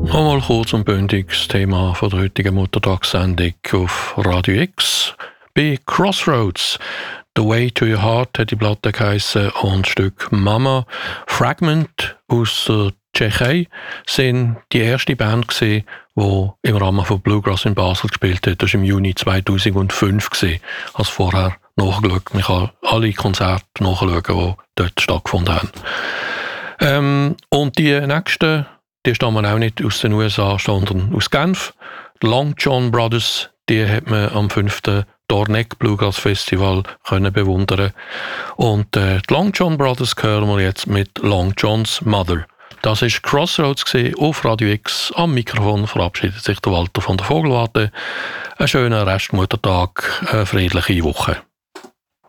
Einmal kurz und bündig das Thema von der heutigen Muttertagssendung auf Radio X. Bei Crossroads, The Way to Your Heart hat die Platte geheissen und das Stück Mama. Fragment aus der Tschechei sind die erste Band gewesen, die im Rahmen von Bluegrass in Basel gespielt hat. Das war im Juni 2005 gewesen. Also vorher nachgeschaut. Man kann alle Konzerte nachschauen, die dort stattgefunden haben. Und die nächsten, die stammen auch nicht aus den USA, sondern aus Genf. Die Long John Brothers, die hat man am 5. Dorneck Bluegrass Festival können bewundern. Und die Long John Brothers hören wir jetzt mit Long John's Mother. Das war Crossroads auf Radio X. Am Mikrofon verabschiedet sich der Walter von der Vogelwarte. Einen schönen Restmuttertag, eine friedliche Woche.